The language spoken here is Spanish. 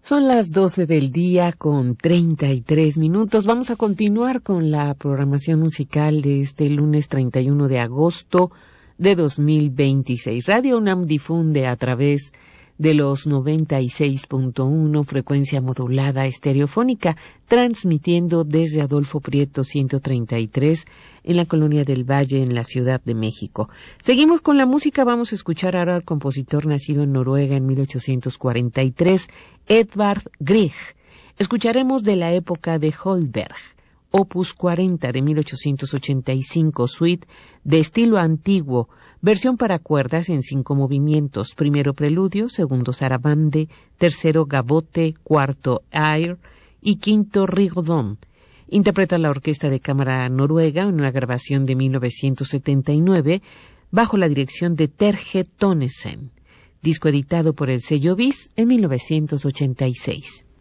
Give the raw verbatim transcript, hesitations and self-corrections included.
Son las doce del día con treinta y tres minutos. Vamos a continuar con la programación musical de este lunes treinta y uno de agosto de dos mil veintiséis. Radio UNAM difunde a través de los noventa y seis punto uno, frecuencia modulada estereofónica, transmitiendo desde Adolfo Prieto ciento treinta y tres en la Colonia del Valle, en la Ciudad de México. Seguimos con la música. Vamos a escuchar ahora al compositor nacido en Noruega en mil ochocientos cuarenta y tres, Edvard Grieg. Escucharemos de la época de Holberg, Opus cuarenta de mil ochocientos ochenta y cinco, suite de estilo antiguo, versión para cuerdas en cinco movimientos: primero preludio, segundo sarabande, tercero gavotte, cuarto air y quinto rigodón. Interpreta la Orquesta de Cámara Noruega en una grabación de mil novecientos setenta y nueve bajo la dirección de Terje Tonnesen. Disco editado por el sello Bis en mil novecientos ochenta y seis.